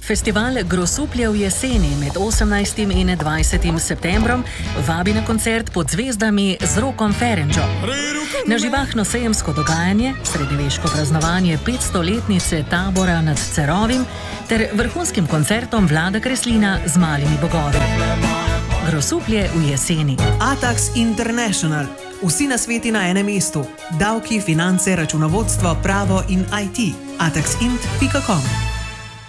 Festival Grosuplje v jeseni med 18. in 20. septembrom vabi na koncert Pod zvezdami z Rokom Ferenčom. Na živahno sejemsko dogajanje, srednjeveško praznovanje 500-letnice tabora nad Cerovim ter vrhunskim koncertom Vlada Kreslina z Malimi bogovi. Grosuplje v jeseni. Atax International. Vsi nasveti na enem mestu. Davki, finance, računovodstvo, pravo in IT. ataxint.com